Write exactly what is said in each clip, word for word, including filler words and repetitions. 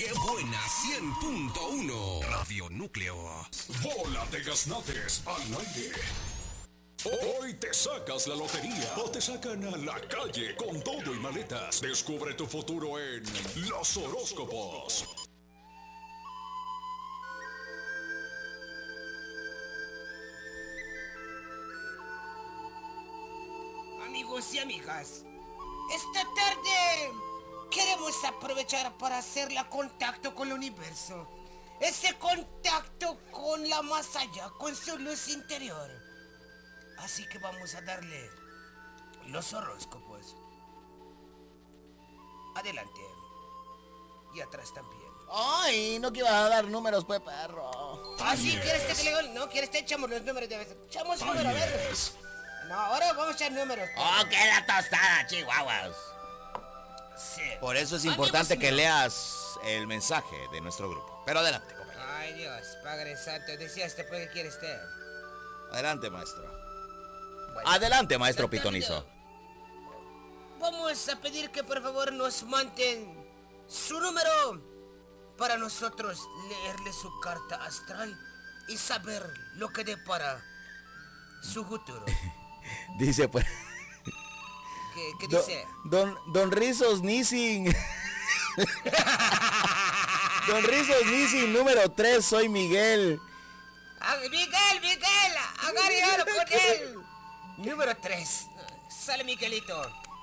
¡Qué buena! cien punto uno Radio Núcleo. Bola de gaznates al aire. Hoy te sacas la lotería o te sacan a la calle con todo y maletas. Descubre tu futuro en Los Horóscopos. Amigos y amigas, esta tarde queremos aprovechar para hacer la contacto con el universo. Ese contacto con la más allá, con su luz interior. Así que vamos a darle los horóscopos. Adelante. Y atrás también. Ay, no que ibas a dar números, pues, perro. Ah, sí, ¿quieres que te le diga? No, ¿quieres que echamos los números de vez? Echamos números, a ver. No, ahora vamos a echar números. Oh, qué la tostada, chihuahuas. Sí. Por eso es importante que leas el mensaje de nuestro grupo. Pero adelante, compañero. Ay, Dios, Padre Santo, decía este, ¿por qué quiere usted? Adelante, maestro. Bueno, Adelante, maestro esta tarde Pitonizo. Vamos a pedir que por favor nos manden su número para nosotros leerle su carta astral y saber lo que depara su futuro. Dice, pues... ¿Qué, qué Don, dice? don, don Rizos Nissin. Don Rizos Nissin, número tres, soy Miguel. Ah, Miguel, Miguel, agarre ahora con él. Número tres. Sale Miguelito.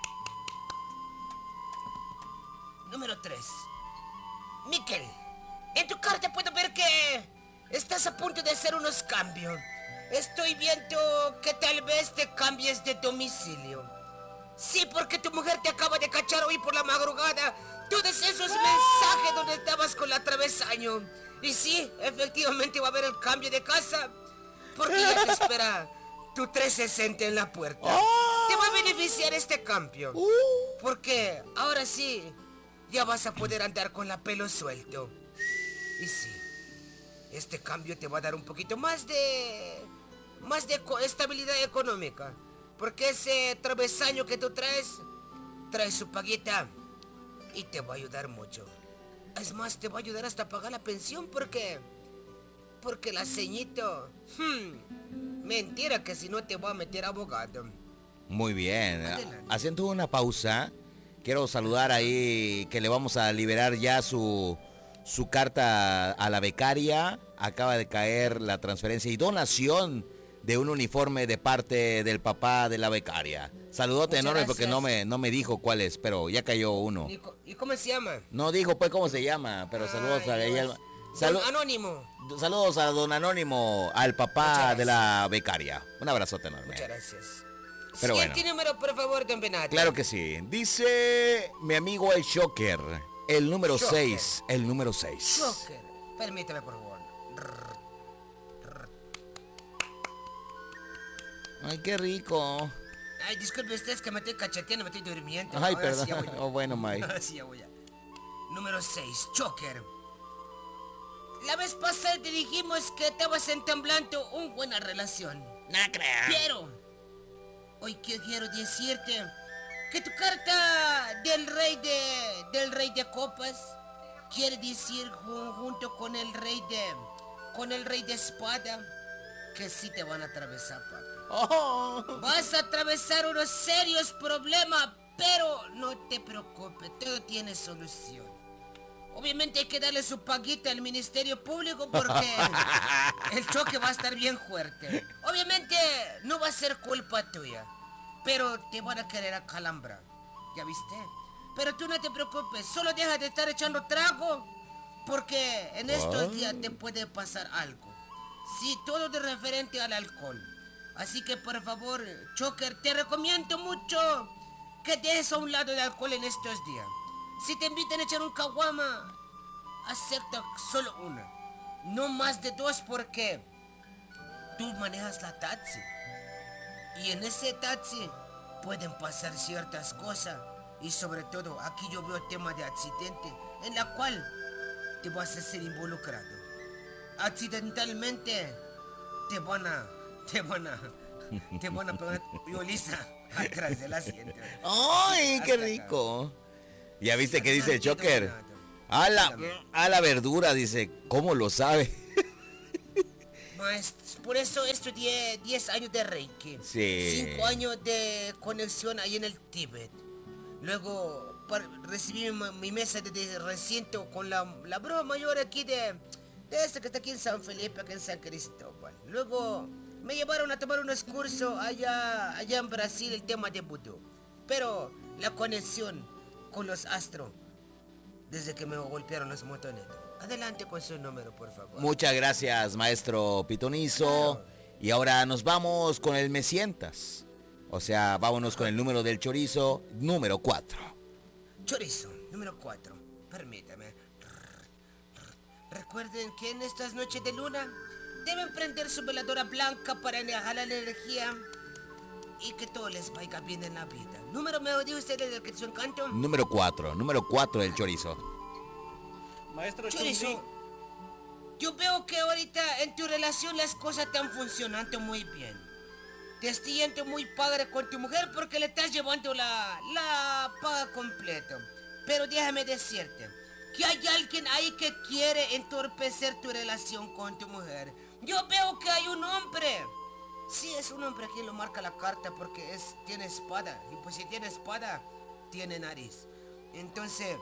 Número tres. Miguel, en tu carta puedo ver que estás a punto de hacer unos cambios. Estoy viendo que tal vez te cambies de domicilio. Sí, porque tu mujer te acaba de cachar hoy por la madrugada todos esos mensajes donde estabas con la travesaño. Y sí, efectivamente va a haber el cambio de casa, porque ya te espera tu trescientos sesenta en la puerta. Te va a beneficiar este cambio, porque ahora sí, ya vas a poder andar con la pelo suelto. Y sí, este cambio te va a dar un poquito más de... más de estabilidad económica. Porque ese travesaño que tú traes, trae su paguita y te va a ayudar mucho. Es más, te va a ayudar hasta a pagar la pensión porque... Porque la ceñito... Hmm, mentira que si no te va a meter abogado. Muy bien. Adelante. Haciendo una pausa, quiero saludar ahí que le vamos a liberar ya su, su carta a la becaria. Acaba de caer la transferencia y donación de un uniforme de parte del papá de la becaria. Saludote Muchas enorme gracias. porque no me, no me dijo cuál es, pero ya cayó uno. ¿Y, co- y cómo se llama? No dijo pues cómo se llama, pero saludos a Ay, ella. Dios. Salu- Don Anónimo. saludos a don Anónimo, al papá Muchas de la becaria. Un abrazote enorme. Muchas gracias. Pero Siguiente bueno. número, por favor, don Benato. Claro que sí. Dice mi amigo el Shocker, el número Shocker. seis, el número seis. Shocker. Permítame, por favor. Ay, qué rico. Ay, disculpe usted, es que me estoy cacheteando, me estoy durmiendo. Ay, Ahora sí ya perdón. voy. Oh, bueno, Mike. Ahora sí ya voy. Número seis, Choker. La vez pasada te dijimos que estabas entamblando una buena relación. No creo. Pero hoy que quiero decirte que tu carta del rey de del rey de copas quiere decir jun- junto con el rey de con el rey de espada que sí te van a atravesar, papi. Oh. Vas a atravesar unos serios problemas, pero no te preocupes, todo tiene solución. Obviamente hay que darle su paguita al Ministerio Público porque el choque va a estar bien fuerte. Obviamente no va a ser culpa tuya, pero te van a querer acalambrar, ¿ya viste? Pero tú no te preocupes, solo deja de estar echando trago porque en estos Ah. días te puede pasar algo. Sí, todo de referente al alcohol. Así que por favor, Choker, te recomiendo mucho que dejes a un lado el alcohol en estos días. Si te invitan a echar un caguama, acepta solo una. No más de dos porque tú manejas la taxi. Y en ese taxi pueden pasar ciertas cosas. Y sobre todo, aquí yo veo tema de accidente en la cual te vas a ser involucrado. Accidentalmente te van a... te van a... te van a pegar violiza atrás del asiento. ¡Ay, qué Hasta acá. rico! ¿Ya viste qué dice el Adelante, Choker? don Renato. A la, a la verdura, dice. ¿Cómo lo sabe? Pues, por eso estudié diez años de Reiki. Sí. cinco años de conexión ahí en el Tíbet. Luego par- recibí mi, mi mesa de, de recinto con la, la bruja mayor aquí de, de este que está aquí en San Felipe, aquí en San Cristóbal. Luego me llevaron a tomar unos cursos allá, allá en Brasil, el tema de vudú. Pero la conexión con los astros, desde que me golpearon los motonetos. Adelante con su número, por favor. Muchas gracias, maestro Pitonizo. Claro. Y ahora nos vamos con el Me Sientas. O sea, vámonos con el número del chorizo, número cuatro. Chorizo, número cuatro. Permítame. Recuerden que en estas noches de luna deben prender su veladora blanca para jalar la energía y que todo les vaya bien en la vida. Número, me dijo usted el que su encanto. Número cuatro, número cuatro del chorizo. Maestro Chorizo, Chun-Li. yo veo que ahorita en tu relación las cosas están funcionando muy bien. Te siento muy padre con tu mujer porque le estás llevando la, la paga completa. Pero déjame decirte que hay alguien ahí que quiere entorpecer tu relación con tu mujer. Yo veo que hay un hombre. Sí, es un hombre quien lo marca la carta porque es, tiene espada. Y pues si tiene espada, tiene nariz. Entonces,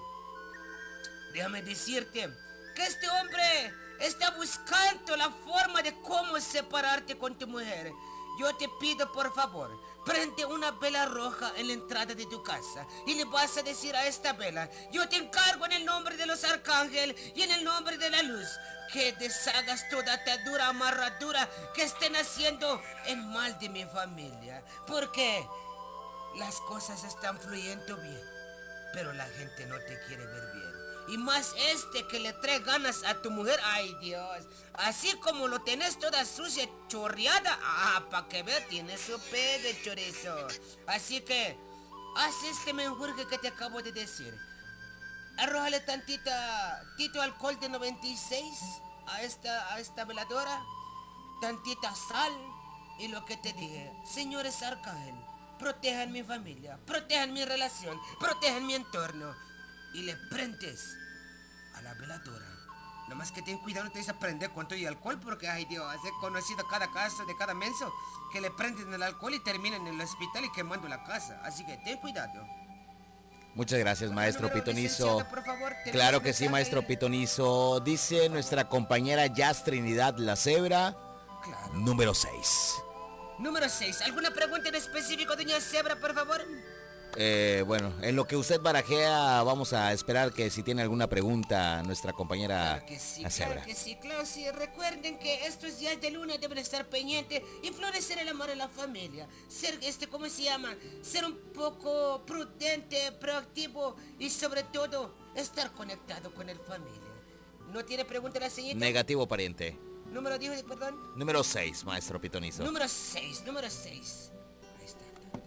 déjame decirte que este hombre está buscando la forma de cómo separarte con tu mujer. Yo te pido, por favor, prende una vela roja en la entrada de tu casa y le vas a decir a esta vela: yo te encargo en el nombre de los arcángeles y en el nombre de la luz que deshagas toda atadura, amarradura que estén haciendo en mal de mi familia. Porque las cosas están fluyendo bien, pero la gente no te quiere ver bien. Y más este que le trae ganas a tu mujer. Ay, Dios. Así como lo tenés toda sucia, chorreada. Ah, para que vea, tiene su pegue, chorizo. Así que, haz este menjurje que te acabo de decir. Arrójale tantita, tito alcohol de noventa y seis a esta, a esta veladora. Tantita sal. Y lo que te dije, señores arcángel, protejan mi familia, protejan mi relación, protejan mi entorno. Y le prendes a la veladora. Nada más que ten cuidado, no te dices prender con todo y alcohol, porque ay Dios, he conocido cada caso de cada menso que le prenden el alcohol y terminan en el hospital y quemando la casa. Así que ten cuidado. Muchas gracias, maestro Número, Pitonizo. licenciado, por favor, tenemos Claro que sí, mensaje. maestro Pitonizo. Dice nuestra compañera Jazz Trinidad La Cebra, Claro. número seis. Número seis. ¿Alguna pregunta en específico, doña Zebra, por favor? Eh, bueno, en lo que usted barajea, vamos a esperar que si tiene alguna pregunta nuestra compañera Claro que sí, La claro Cebra. que sí, claro sí. Recuerden que estos días de luna deben estar pendientes y florecer el amor en la familia. Ser, este, ¿cómo se llama? Ser un poco prudente, proactivo y sobre todo estar conectado con el familia. ¿No tiene pregunta la señorita? Negativo, pariente. Número dijo, perdón. Número seis, maestro Pitonizo. Número seis, número seis. Ahí está.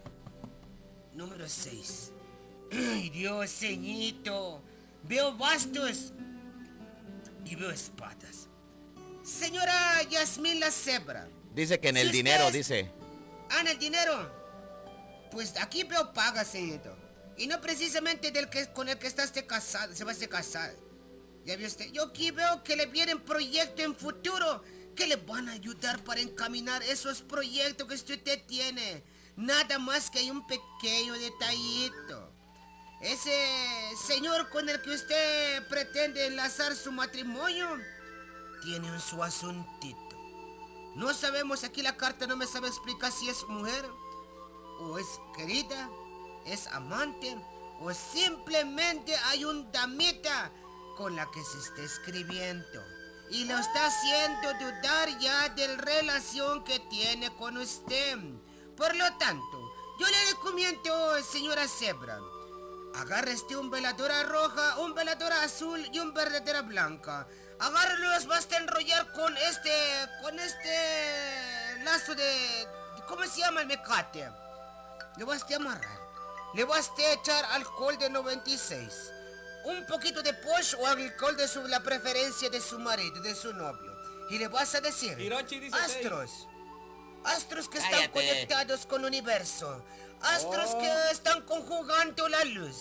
Número seis. Ay, Dios, ceñito. Veo bastos y veo espadas. Señora Yasmín La Cebra. Dice que en el Si dinero, ustedes- dice. Ah, en el dinero. Pues aquí veo paga, señorito. Y no precisamente del que con el que está usted casado, se va a estar casado. ¿Ya vio usted? Yo aquí veo que le vienen proyectos en futuro que le van a ayudar para encaminar esos proyectos que usted tiene. Nada más que hay un pequeño detallito. Ese señor con el que usted pretende enlazar su matrimonio tiene un su asuntito. No sabemos, aquí la carta no me sabe explicar si es mujer o es querida, es amante o simplemente hay un damita con la que se está escribiendo y lo está haciendo dudar ya de la relación que tiene con usted. Por lo tanto, yo le recomiendo, señora Zebra, agarre este un veladora roja, un veladora azul y un verdadera blanca. Agárrelo, los vas a enrollar con este, con este lazo de, ¿cómo se llama el mecate? Le vas a amarrar. Le vas a echar alcohol de noventa y seis. Un poquito de posh o alcohol de su, la preferencia de su marido, de su novio. Y le vas a decir, Hirochi dice astros, astros que están Cállate. conectados con el universo, astros Oh. que están conjugando la luz,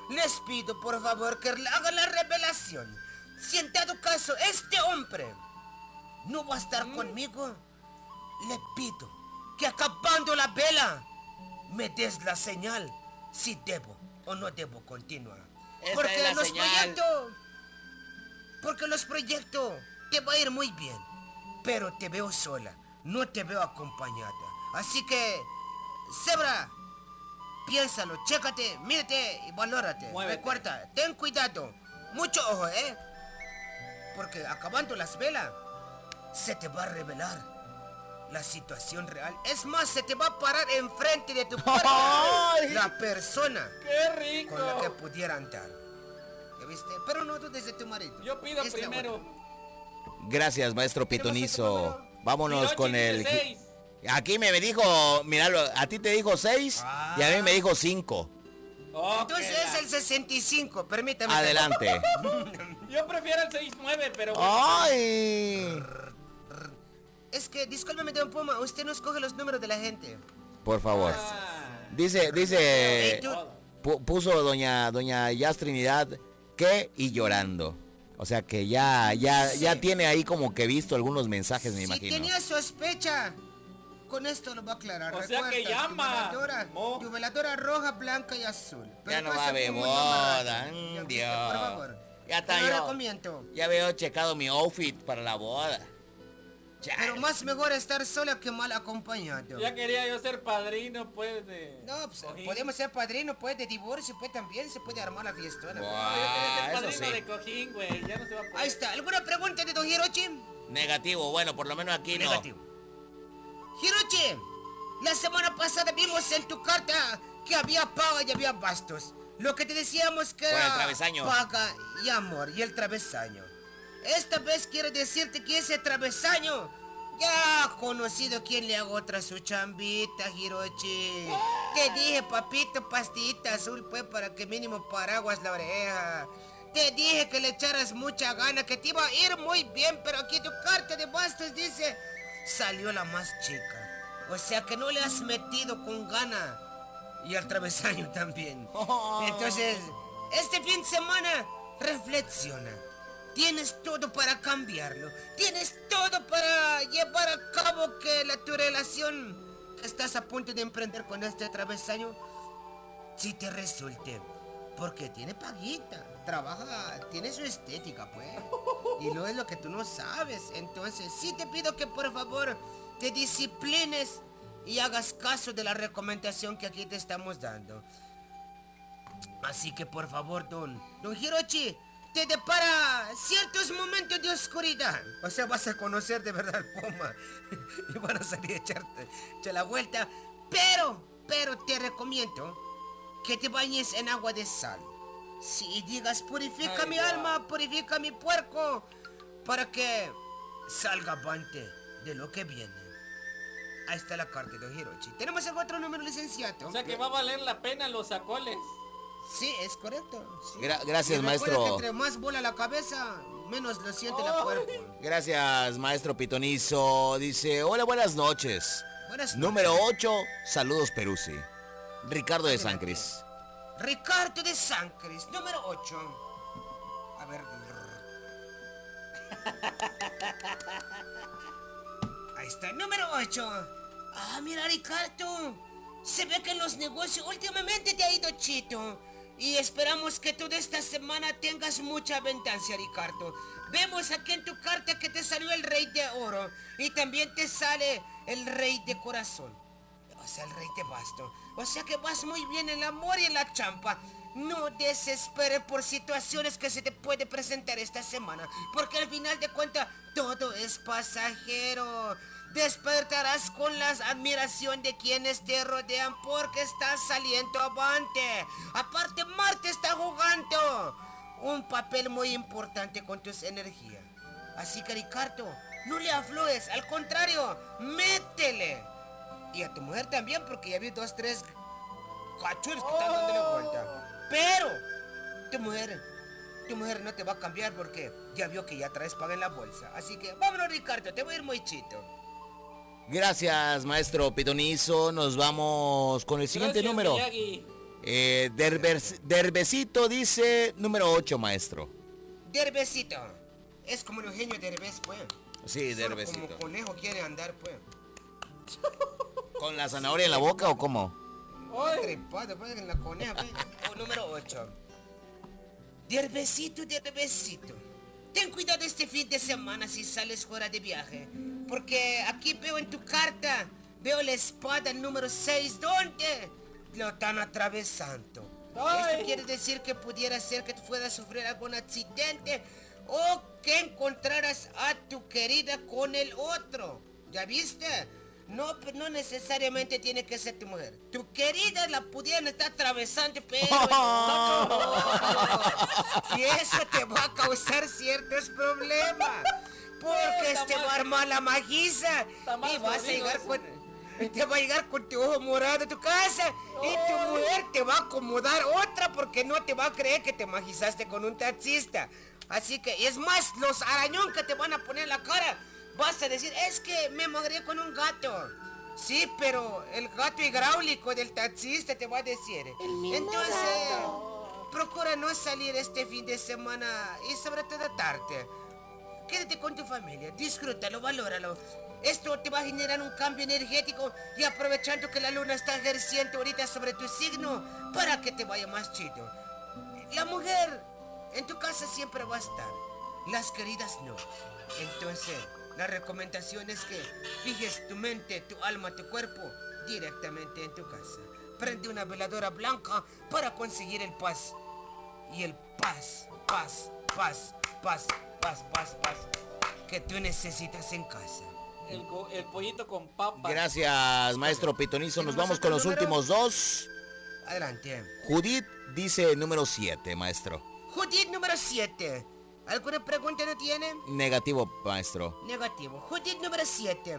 les pido por favor que hagan la revelación. Si en dado caso este hombre no va a estar mm. conmigo, le pido que acabando la vela me des la señal si debo o no debo continuar. Esa porque es la los señal. proyectos, porque los proyectos te va a ir muy bien, pero te veo sola, no te veo acompañada. Así que, Zebra, piénsalo, chécate, mírate y valórate. Muévete. Recuerda, ten cuidado, mucho ojo, ¿eh? Porque acabando las velas, se te va a revelar la situación real. Es más, se te va a parar enfrente de tu puerta la persona ¡Qué rico! con la que pudiera andar. ¿Ya viste? Pero no dudes de tu marido. Yo pido Es la primero. otra. Gracias, maestro Pitonizo. Vámonos Hirochi con dice el... seis. Aquí me dijo, míralo, a ti te dijo seis Ah. y a mí me dijo cinco. Oh, Entonces que es la- el sesenta y cinco, permítame. Adelante. Yo prefiero el seis nueve, pero... ¡Ay! Es que, discúlpeme, don Puma, usted no escoge los números de la gente. Por favor. Ah, Dice, dice, Ey, tú- pu- puso doña doña Yas Trinidad que y llorando. O sea que ya ya Sí. ya tiene ahí como que visto algunos mensajes, me Si imagino. tenía sospecha, con esto lo va a aclarar. O sea que Recuerda, llama. Yuveladora, Mo. yuveladora roja, blanca y azul. Ya no pasa va a haber como boda, llamarracho. mm, Ya viste, Dios. por favor. Ya está Te lo yo. recomiendo. Ya veo checado mi outfit para la boda. Chale. Pero más mejor estar sola que mal acompañado. ya quería yo ser padrino, pues, de... No, pues, Cojín. podemos ser padrinos, pues, de divorcio, pues, también se puede armar la fiestona. Wow. No, yo quería ser Ah, eso padrino sí. de cojín, güey. Ya no se va a poder. Ahí está. ¿Alguna pregunta de don Hirochi? Negativo, bueno, por lo menos aquí no. Negativo. Hirochi, la semana pasada vimos en tu carta que había paga y había bastos. Lo que te decíamos que Por el era travesaño. paga y amor y el travesaño. Esta vez quiero decirte que ese travesaño ya ha conocido quién le hago otra su chambita, Hirochi. Te dije, papito, pastillita azul, pues, para que mínimo paraguas la oreja. Te dije que le echaras mucha gana, que te iba a ir muy bien, pero aquí tu carta de bastos dice, salió la más chica. O sea que no le has metido con gana. Y al travesaño también. Entonces, este fin de semana, reflexiona. Tienes todo para cambiarlo. Tienes todo para llevar a cabo que la, tu relación que estás a punto de emprender con este travesaño, si te resulte. Porque tiene paguita, trabaja, tiene su estética, pues. Y no es lo que tú no sabes. Entonces, sí te pido que por favor te disciplines y hagas caso de la recomendación que aquí te estamos dando. Así que por favor, don, don Hirochi, te depara ciertos momentos de oscuridad. O sea, vas a conocer de verdad al Puma y van a salir a echarte, echar la vuelta. Pero, pero te recomiendo que te bañes en agua de sal. Si digas, purifica Ay, mi wow. alma, purifica mi puerco, para que salga avante de lo que viene. Ahí está la carta de Hirochi. ¿Tenemos algún otro número, licenciado? O sea que va a valer la pena los sacoles. Sí, es correcto. sí. Gra- gracias, Y recuerda maestro. que entre más bola la cabeza, menos lo siente la cuerpo. Gracias, maestro Pitonizo. Dice, hola, buenas noches. Buenas Número noches. ocho, saludos Peruzzi. Ricardo de San Cris. Ricardo de San Cris, número ocho. A ver. Ahí está, número ocho. Ah, mira, Ricardo. Se ve que en los negocios últimamente te ha ido chito. Y esperamos que toda esta semana tengas mucha abundancia, Ricardo. Vemos aquí en tu carta que te salió el rey de oro. Y también te sale el rey de corazón. O sea, el rey de basto. O sea que vas muy bien en el amor y en la champa. No desesperes por situaciones que se te puede presentar esta semana. Porque al final de cuentas, todo es pasajero. Despertarás con la admiración de quienes te rodean porque estás saliendo avante. Aparte, Marte está jugando un papel muy importante con tus energías. Así que, Ricardo, no le aflojes. Al contrario, métele. Y a tu mujer también, porque ya vi dos, tres cachuros que están dándole vuelta. Pero, tu mujer, tu mujer no te va a cambiar porque ya vio que ya traes paga en la bolsa. Así que, vámonos, Ricardo, te voy a ir muy chito. Gracias, maestro Pitonizo. Nos vamos con el siguiente Gracias, número. Miyagi. Eh, Derbes- Derbecito dice número ocho, maestro. Derbecito. Es como el Eugenio Derbez, pues. Sí, Solo Derbecito. como conejo quiere andar, pues. ¿Con la zanahoria en la boca o cómo? Ay, Trepado, pues, en la coneja, pues. O número ocho. Derbecito, Derbecito. Ten cuidado este fin de semana si sales fuera de viaje. Porque aquí veo en tu carta, veo la espada número seis, ¿dónde? Lo están atravesando. Ay. Esto quiere decir que pudiera ser que tú puedas sufrir algún accidente o que encontraras a tu querida con el otro. ¿Ya viste? No, pues no necesariamente tiene que ser tu mujer. Tu querida la pudieran estar atravesando, pero el otro no. Y eso te va a causar ciertos problemas. Porque Está te va mal. a armar la magiza Está mal y vas a jodido llegar eso. con... Te va a llegar con tu ojo morado a tu casa y tu Ay. mujer te va a acomodar otra porque no te va a creer que te magizaste con un taxista. Así que, y es más, los arañón que te van a poner en la cara, vas a decir, es que me magré con un gato. Sí, pero el gato hidráulico del taxista te va a decir. Entonces, procura no salir este fin de semana y sobre todo tarde. Quédate con tu familia, disfrútalo, valóralo. Esto te va a generar un cambio energético y aprovechando que la luna está ejerciendo ahorita sobre tu signo para que te vaya más chido. La mujer en tu casa siempre va a estar, las queridas no. Entonces, la recomendación es que fijes tu mente, tu alma, tu cuerpo directamente en tu casa. Prende una veladora blanca para conseguir el paz. Y el paz, paz, paz, paz, paz, paz, paz que tú necesitas en casa. el, co- el pollito con papa. Gracias, maestro Pitonizo. Nos vamos con los últimos dos. Adelante. Judith dice número siete, maestro. Judith número siete. ¿Alguna pregunta no tiene? Negativo, maestro. Negativo. Judith número siete.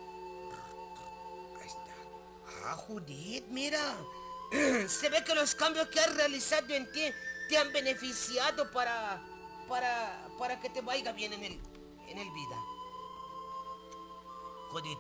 Ahí está. Ah, Judith, mira. Se ve que los cambios que has realizado en ti te han beneficiado para, para, para que te vaya bien en el, en el vida. Judith,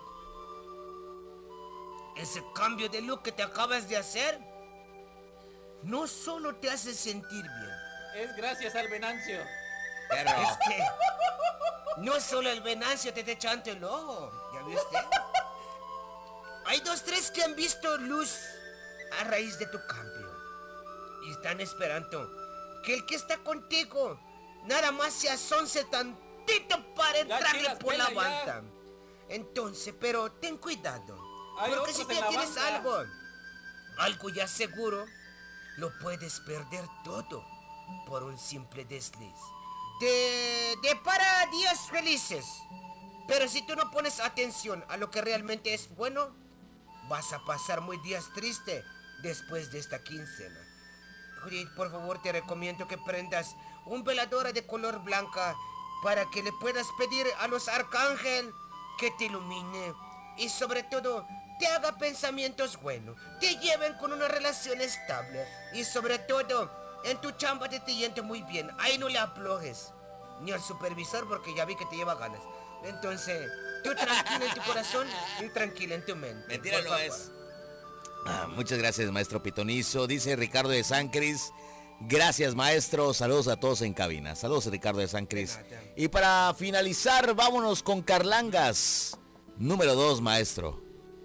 ese cambio de look que te acabas de hacer no solo te hace sentir bien, Es gracias al Venancio. Pero, es que no solo el Venancio te está echando el ojo, ¿ya viste? Hay dos, tres que han visto luz a raíz de tu cambio y están esperando que el que está contigo nada más se asonce tantito para entrarle chidas, por la pela, ya. banda. Entonces, pero ten cuidado, Hay porque si otros te en la tienes banda. algo, algo ya seguro, lo puedes perder todo por un simple desliz. Te depara días felices, pero si tú no pones atención a lo que realmente es bueno, vas a pasar muy días tristes después de esta quincena. Judith, por favor, te recomiendo que prendas un veladora de color blanca para que le puedas pedir a los arcángeles que te ilumine y sobre todo te haga pensamientos buenos, te lleven con una relación estable y sobre todo en tu chamba te te yendo muy bien. Ahí no le aflojes ni al supervisor porque ya vi que te lleva ganas. Entonces, tú tranquila en tu corazón y tranquila en tu mente. mentira por no favor. es. Ah, muchas gracias, maestro Pitonizo. Dice Ricardo de San Cris. Gracias, maestro. Saludos a todos en cabina. Saludos, Ricardo de San Cris. De nada. Y para finalizar, vámonos con Carlangas. Número dos, maestro.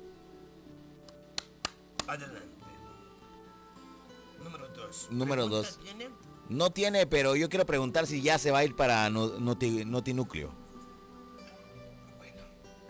Adelante. Número dos. Número ¿Pregunta dos. tiene? No tiene, pero yo quiero preguntar si ya se va a ir para no- Noti- Notinúcleo. Bueno.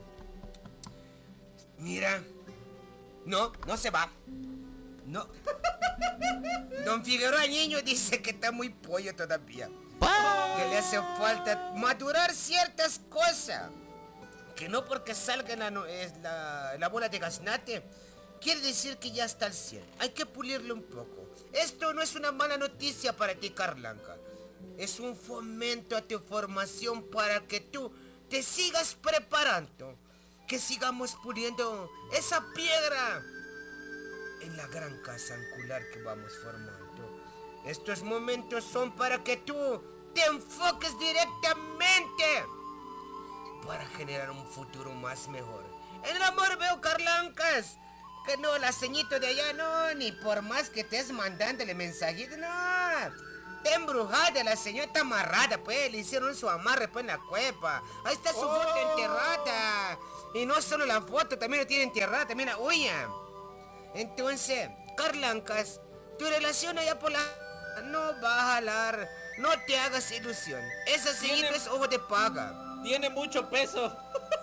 Mira. No, no se va. No. Don Figueroa Niño dice que está muy pollo todavía. Que le hace falta madurar ciertas cosas. Que no porque salga la, no- es la, la bola de gaznate, quiere decir que ya está al cien. Hay que pulirlo un poco. Esto no es una mala noticia para ti, Carlanca. Es un fomento a tu formación para que tú te sigas preparando. Que sigamos puliendo esa piedra en la gran casa angular que vamos formando. Estos momentos son para que tú te enfoques directamente para generar un futuro más mejor. En el amor veo, Carlancas, Que no, la ceñito de allá, no, ni por más que estés mandándole mensajitos, no. Está embrujada, la señora está amarrada, pues, le hicieron su amarre, pues, en la cueva. Ahí está su oh. foto enterrada. Y no solo la foto, también la tiene enterrada, también la uña. Entonces, Carlancas, tu relación allá por la... no va a jalar, no te hagas ilusión. Esa ceñito es ojo de paga. Tiene mucho peso.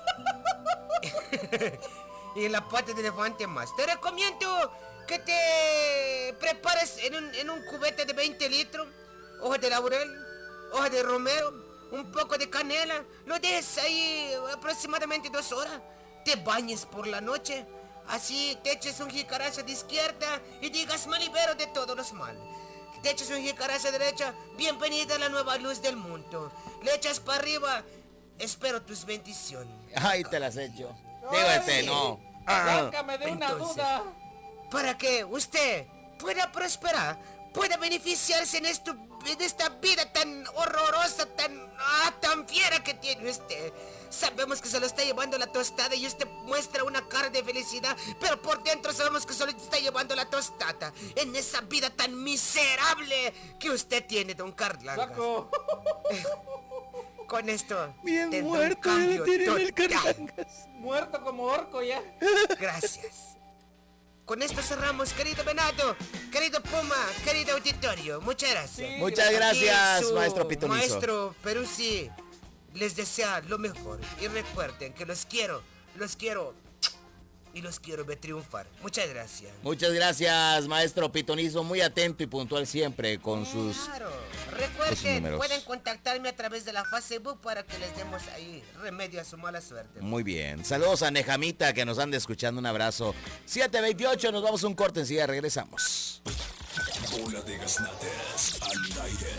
Y la pata de elefante más. Te recomiendo que te prepares en un, en un cubete de veinte litros, hoja de laurel, hoja de romero, un poco de canela, lo dejes ahí aproximadamente dos horas, te bañes por la noche, así te eches un jicarazo de izquierda y digas me libero de todos los males. Te echas un jicarazo derecha, bienvenida a la nueva luz del mundo. Le echas para arriba, espero tus bendiciones. Ay, te las echo. Dígate, no. Sácame de una Entonces, duda. para que usted pueda prosperar, pueda beneficiarse en, esto, en esta vida tan horrorosa, tan, ah, tan fiera que tiene usted. Sabemos que se lo está llevando la tostada y usted muestra una cara de felicidad, pero por dentro sabemos que solo está llevando la tostada en esa vida tan miserable que usted tiene, don Carlangas. Saco. Con esto, bien tendrá muerto, un cambio tiene el total. Carlangas. Muerto como orco ya. Gracias. Con esto cerramos, querido Venado, querido Puma, querido auditorio. Muchas gracias. Sí, Muchas gracias, Aquí su maestro Pitonizo. Maestro Peruzzi les desea lo mejor. Y recuerden que los quiero, los quiero y los quiero ver triunfar. Muchas gracias. Muchas gracias, maestro Pitonizo, muy atento y puntual siempre con sus... Claro. sus Recuerden, números. pueden contactarme a través de la Facebook para que les demos ahí remedio a su mala suerte. Muy bien. Saludos a Nejamita que nos anda escuchando. Un abrazo. siete veintiocho, nos vamos a un corte, enseguida regresamos. Bola de gaznates al aire.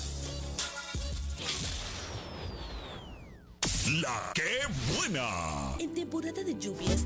La que buena. En temporada de lluvias.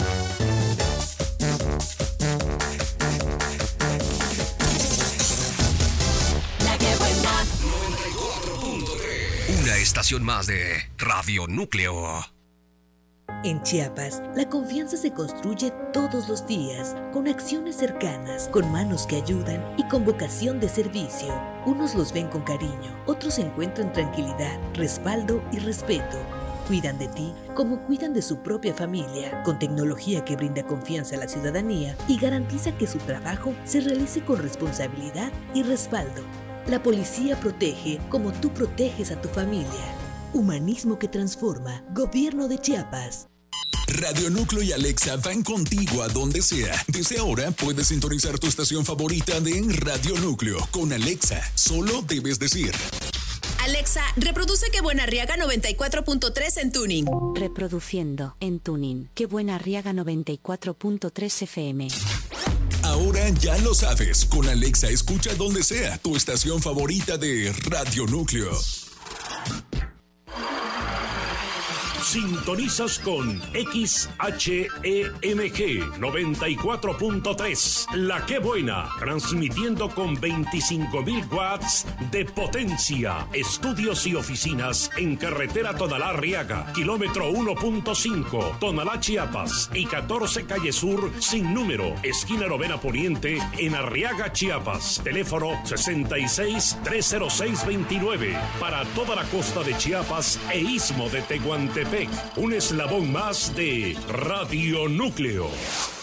La que buena. noventa y cuatro punto tres. Una estación más de Radio Núcleo. En Chiapas, la confianza se construye todos los días, con acciones cercanas, con manos que ayudan y con vocación de servicio. Unos los ven con cariño, otros encuentran tranquilidad, respaldo y respeto. Cuidan de ti como cuidan de su propia familia, con tecnología que brinda confianza a la ciudadanía y garantiza que su trabajo se realice con responsabilidad y respaldo. La policía protege como tú proteges a tu familia. Humanismo que transforma. Gobierno de Chiapas. Radio Núcleo y Alexa van contigo a donde sea. Desde ahora puedes sintonizar tu estación favorita de Radio Núcleo. Con Alexa, solo debes decir: Alexa, reproduce Que Buena Arriaga noventa y cuatro punto tres en Tuning. Reproduciendo en Tuning Que Buena Arriaga noventa y cuatro punto tres F M. Ahora ya lo sabes. Con Alexa escucha donde sea tu estación favorita de Radio Núcleo. Sintonizas con X H E M G noventa y cuatro punto tres, La Que Buena, transmitiendo con veinticinco mil watts de potencia. Estudios y oficinas en carretera Tonalá-Arriaga, kilómetro uno punto cinco, Tonalá, Chiapas, y catorce calle Sur, sin número, esquina Novena Poniente, en Arriaga, Chiapas. Teléfono sesenta y seis, trescientos seis, veintinueve, para toda la costa de Chiapas e istmo de Tehuantepec. Un eslabón más de Radio Núcleo.